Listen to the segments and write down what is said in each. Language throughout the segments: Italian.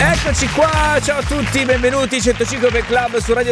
Eccoci qua, ciao a tutti, benvenuti 105 per Club su Radio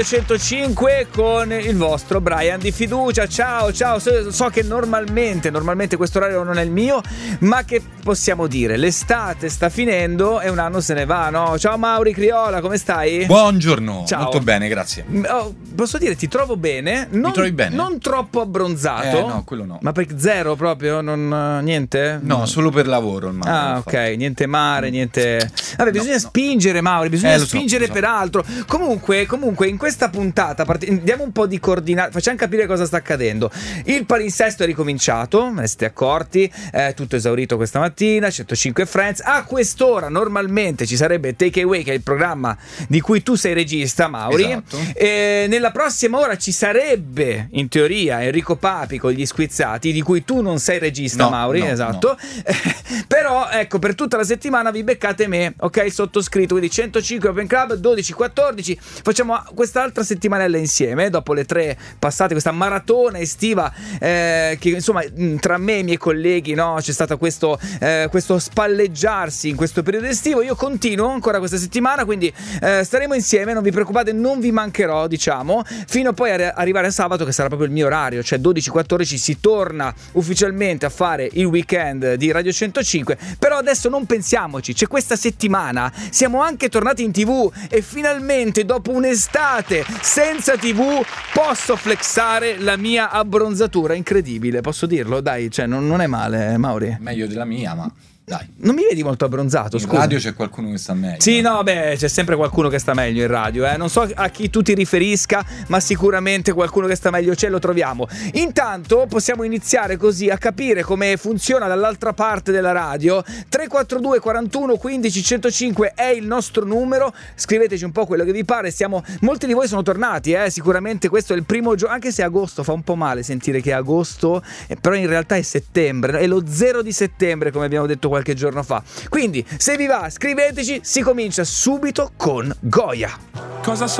105 con il vostro Brian di fiducia. Ciao, so che normalmente questo orario non è il mio, ma che possiamo dire? L'estate sta finendo e un anno se ne va, no? Ciao Mauri Criolla, come stai? Buongiorno, ciao. Molto bene, grazie. Posso dire, ti trovo bene? Mi trovi bene? Non troppo abbronzato? No, quello no. Ma per zero proprio? Niente? No, solo per lavoro ormai. Ah, ok, niente mare, niente... Vabbè, bisogna spingere, Mauri, bisogna spingere lo so. per altro. Comunque, in questa puntata diamo un po' di coordinate, facciamo capire cosa sta accadendo. Il palinsesto è ricominciato, me ne siete accorti, tutto esaurito questa mattina, 105 Friends. A quest'ora normalmente ci sarebbe Take Away, che è il programma di cui tu sei regista, Mauri. Esatto. Nella prossima ora ci sarebbe, in teoria, Enrico Papi con gli Squizzati, di cui tu non sei regista, no, Mauri, no, esatto. No. Però ecco, per tutta la settimana vi beccate me, ok, il sottoscritto, quindi 105 Open Club, 12-14, facciamo quest'altra settimanella insieme, dopo le 3 passate, questa maratona estiva, che insomma tra me e i miei colleghi, no, c'è stato questo spalleggiarsi in questo periodo estivo. Io continuo ancora questa settimana, quindi staremo insieme, non vi preoccupate, non vi mancherò, diciamo, fino poi a arrivare a sabato, che sarà proprio il mio orario, cioè 12-14 si torna ufficialmente a fare il weekend di Radio 105. Però adesso non pensiamoci, c'è questa settimana, siamo anche tornati in TV e finalmente dopo un'estate senza TV posso flexare la mia abbronzatura incredibile, posso dirlo? Dai, cioè non è male, Mauri. Meglio della mia, ma dai. Non mi vedi molto abbronzato, scusa. In radio c'è qualcuno che sta meglio. Sì, no, beh, c'è sempre qualcuno che sta meglio in radio, eh. Non so a chi tu ti riferisca, ma sicuramente qualcuno che sta meglio c'è, lo troviamo. Intanto possiamo iniziare così a capire come funziona dall'altra parte della radio. 342 41 15 105 è il nostro numero. Scriveteci un po' quello che vi pare. Molti di voi sono tornati, sicuramente questo è il primo giorno, anche se agosto fa un po' male sentire che è agosto, però in realtà è settembre, è lo 0 di settembre, come abbiamo detto qualche giorno fa. Quindi se vi va scriveteci, si comincia subito con Goya. Cosa